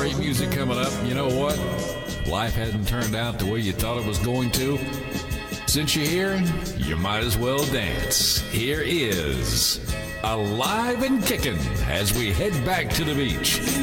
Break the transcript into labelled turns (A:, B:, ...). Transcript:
A: great music coming up. You know what? Life hasn't turned out the way you thought it was going to. Since you're here, you might as well dance. Here is Alive and Kickin' as we head back to the beach.